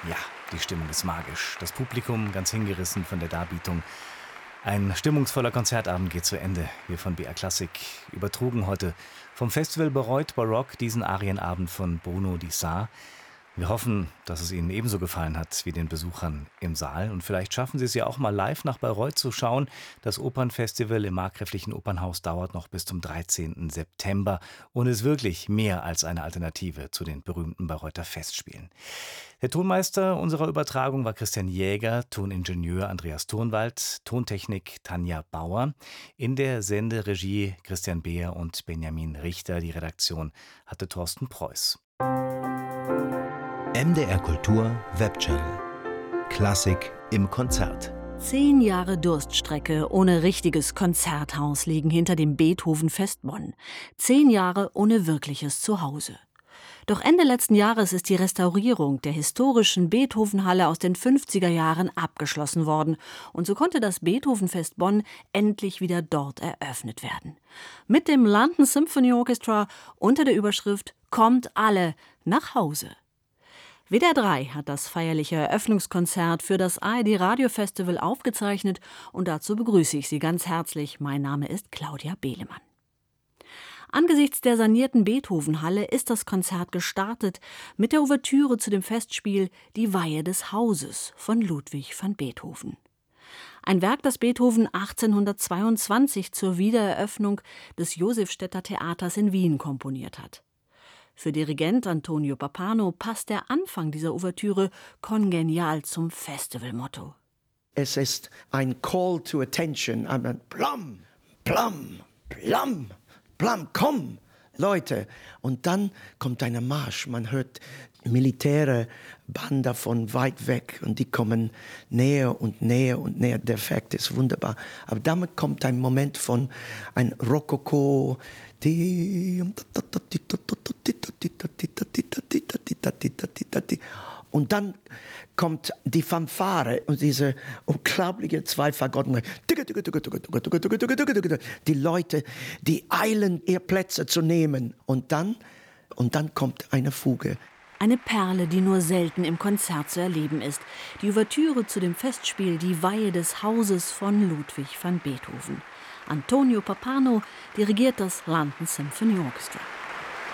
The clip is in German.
Ja, die Stimmung ist magisch. Das Publikum ganz hingerissen von der Darbietung. Ein stimmungsvoller Konzertabend geht zu Ende. Wir von BR Klassik übertrugen heute vom Festival Bayreuth Baroque diesen Arienabend von Bruno Di Sarr. Wir hoffen, dass es Ihnen ebenso gefallen hat wie den Besuchern im Saal. Und vielleicht schaffen Sie es ja auch mal live nach Bayreuth zu schauen. Das Opernfestival im Markgräflichen Opernhaus dauert noch bis zum 13. September und ist wirklich mehr als eine Alternative zu den berühmten Bayreuther Festspielen. Der Tonmeister unserer Übertragung war Christian Jäger, Toningenieur Andreas Turnwald, Tontechnik Tanja Bauer, in der Senderegie Christian Beer und Benjamin Richter. Die Redaktion hatte Thorsten Preuß. MDR Kultur Webchannel. Klassik im Konzert. 10 Jahre Durststrecke ohne richtiges Konzerthaus liegen hinter dem Beethoven-Fest Bonn. 10 Jahre ohne wirkliches Zuhause. Doch Ende letzten Jahres ist die Restaurierung der historischen Beethoven-Halle aus den 50er Jahren abgeschlossen worden. Und so konnte das Beethoven-Fest Bonn endlich wieder dort eröffnet werden. Mit dem London Symphony Orchestra unter der Überschrift »Kommt alle nach Hause«. WDR 3 hat das feierliche Eröffnungskonzert für das ARD Radio Festival aufgezeichnet und dazu begrüße ich Sie ganz herzlich. Mein Name ist Claudia Behlemann. Angesichts der sanierten Beethoven-Halle ist das Konzert gestartet mit der Ouvertüre zu dem Festspiel »Die Weihe des Hauses« von Ludwig van Beethoven. Ein Werk, das Beethoven 1822 zur Wiedereröffnung des Josefstädter Theaters in Wien komponiert hat. Für Dirigent Antonio Pappano passt der Anfang dieser Ouvertüre kongenial zum Festivalmotto. Es ist ein Call to Attention, ein Plum, Plum, Plum, Plum, komm, Leute. Und dann kommt eine Marsch, man hört militäre Bande von weit weg und die kommen näher und näher und näher. Der Effekt ist wunderbar. Aber damit kommt ein Moment von ein Rokoko. Und dann kommt die Fanfare und diese unglaubliche zwei Fagotten. Die Leute, die eilen, ihre Plätze zu nehmen. Und dann kommt eine Fuge. Eine Perle, die nur selten im Konzert zu erleben ist. Die Ouvertüre zu dem Festspiel »Die Weihe des Hauses« von Ludwig van Beethoven. Antonio Pappano dirigiert das London Symphony Orchestra.